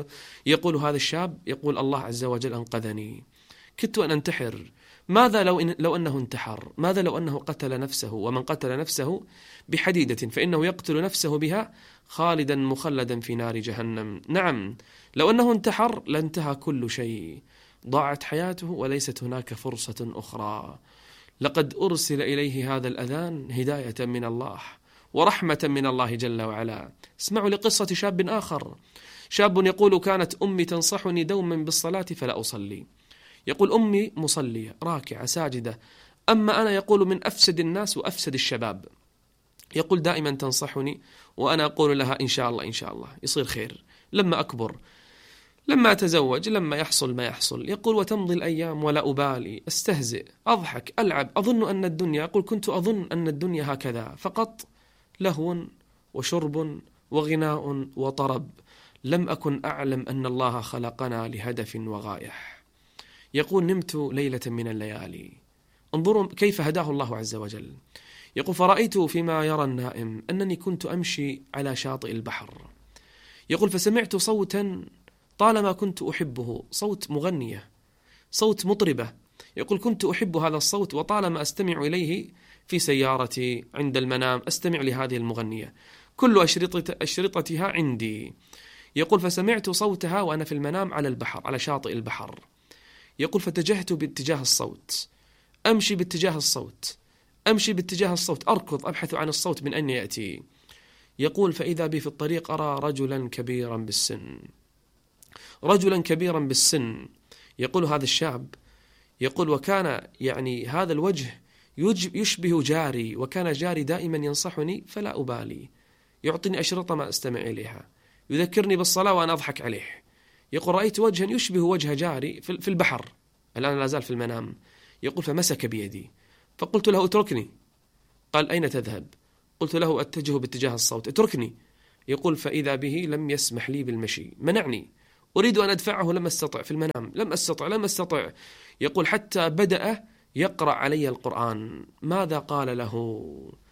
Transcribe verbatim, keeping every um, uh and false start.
عنه يقول هذا الشاب، يقول الله عز وجل أنقذني، كدت أن أنتحر، ماذا لو, إن لو أنه انتحر؟ ماذا لو أنه قتل نفسه؟ ومن قتل نفسه بحديدة فإنه يقتل نفسه بها خالدا مخلدا في نار جهنم. نعم، لو أنه انتحر لانتهى كل شيء، ضاعت حياته وليست هناك فرصة أخرى. لقد أرسل إليه هذا الأذان هداية من الله ورحمة من الله جل وعلا. اسمعوا لقصة شاب آخر، شاب يقول كانت أمي تنصحني دوما بالصلاة فلا أصلي. يقول أمي مصلية راكعة ساجدة، أما أنا يقول من أفسد الناس وأفسد الشباب. يقول دائما تنصحني وأنا أقول لها إن شاء الله إن شاء الله يصير خير. لما أكبر، لما أتزوج، لما يحصل ما يحصل، يقول وتمضي الأيام ولا أبالي، أستهزئ، أضحك، ألعب، أظن أن الدنيا، يقول كنت أظن أن الدنيا هكذا فقط، لهو وشرب وغناء وطرب، لم أكن أعلم أن الله خلقنا لهدف وغاية. يقول نمت ليلة من الليالي، انظروا كيف هداه الله عز وجل. يقول فرأيت فيما يرى النائم أنني كنت أمشي على شاطئ البحر. يقول فسمعت صوتا طالما كنت أحبه، صوت مغنية، صوت مطربة. يقول كنت أحب هذا الصوت وطالما أستمع إليه في سيارتي عند المنام، أستمع لهذه المغنية، كل أشرطة أشرطتها عندي. يقول فسمعت صوتها وأنا في المنام على البحر، على شاطئ البحر. يقول فتجهت باتجاه الصوت، أمشي باتجاه الصوت، أمشي باتجاه الصوت، أركض أبحث عن الصوت من أين يأتي. يقول فإذا بي في الطريق أرى رجلا كبيرا بالسن، رجلا كبيرا بالسن. يقول هذا الشاب، يقول وكان يعني هذا الوجه يشبه جاري، وكان جاري دائما ينصحني فلا أبالي، يعطيني أشرطة ما أستمع إليها، يذكرني بالصلاة وأنا أضحك عليه. يقول رأيت وجها يشبه وجه جاري في البحر، الآن لا زال في المنام. يقول فمسك بيدي فقلت له اتركني، قال أين تذهب؟ قلت له أتجه باتجاه الصوت، اتركني. يقول فإذا به لم يسمح لي بالمشي، منعني، أريد أن أدفعه لم أستطع في المنام، لم أستطع لم أستطع. يقول حتى بدأ يقرأ علي القرآن. ماذا قال له؟